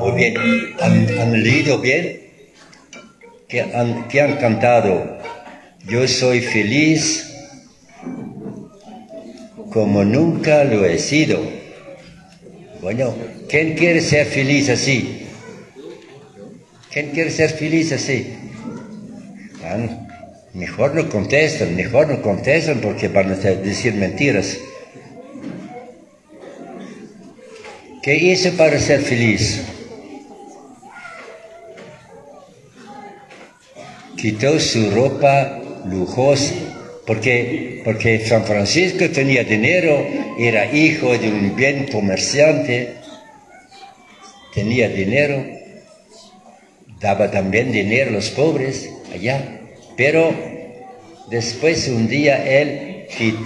O bien, ¿han leído bien? Que han cantado, yo soy feliz como nunca lo he sido. Bueno, ¿quién quiere ser feliz así? ¿Quién quiere ser feliz así? Mejor no contestan porque van a decir mentiras. ¿Qué hizo para ser feliz? Quitó su ropa lujosa, porque San Francisco tenía dinero, era hijo de un bien comerciante, tenía dinero, daba también dinero a los pobres allá, pero después un día él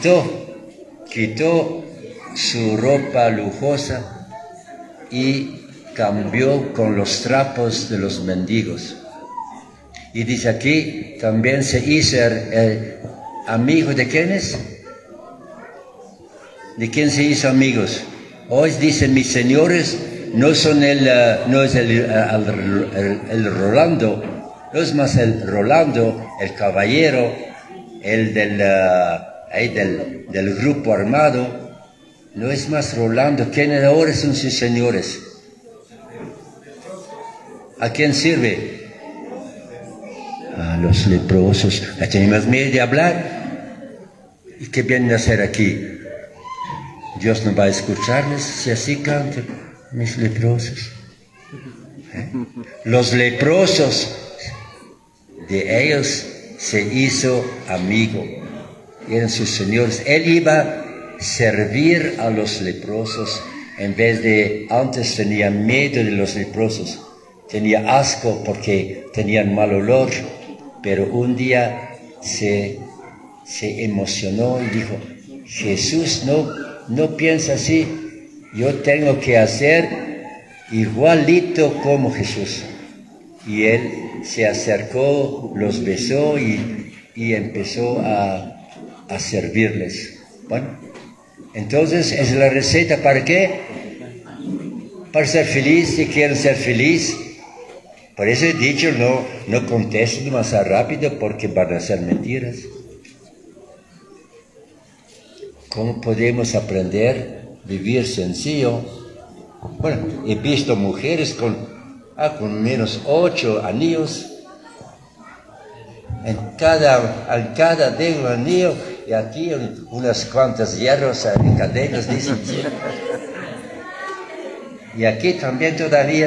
quitó su ropa lujosa y cambió con los trapos de los mendigos. Y dice aquí, también se hizo amigo de quiénes. ¿De quién se hizo amigos? Hoy dicen mis señores, no es el Rolando, no es más el Rolando, el caballero, el del grupo armado, no es más Rolando. ¿Quiénes ahora son sus señores? ¿A quién sirve? A los leprosos. ¿Tienen más miedo de hablar? ¿Y qué vienen a hacer aquí? Dios no va a escucharles si así cantan mis leprosos. Los leprosos, de ellos se hizo amigo. Eran sus señores. Él iba a servir a los leprosos en vez de, antes tenía miedo de los leprosos. Tenía asco porque tenían mal olor. Pero un día se emocionó y dijo, Jesús no piensa así, yo tengo que hacer igualito como Jesús. Y él se acercó, los besó y empezó a servirles. Bueno, entonces es la receta ¿para qué? Para ser feliz, si quieren ser feliz. Por eso he dicho, no contesten demasiado rápido porque van a ser mentiras. ¿Cómo podemos aprender a vivir sencillo? Bueno, he visto mujeres con menos 8 anillos. En cada dedo anillo y aquí unas cuantas hierros en cadenas, dicen. Y aquí también todavía.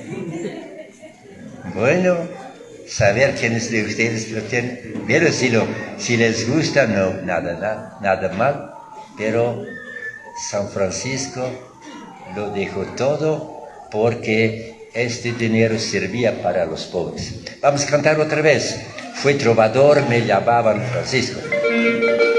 Bueno, saber quiénes de ustedes lo tienen, pero si les gusta, no, nada mal, pero San Francisco lo dejó todo porque este dinero servía para los pobres. Vamos a cantar otra vez. Fue trovador, me llamaban Francisco.